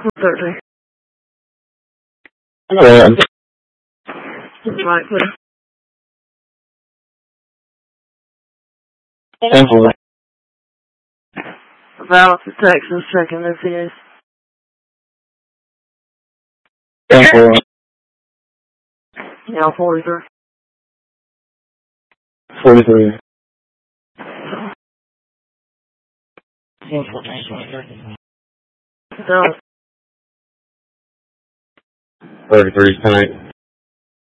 30. Hello. That's right, please. Thankfully. Balance of Texas, checking this is. Thankfully. Yeah, 43. 43. So, 33 tonight.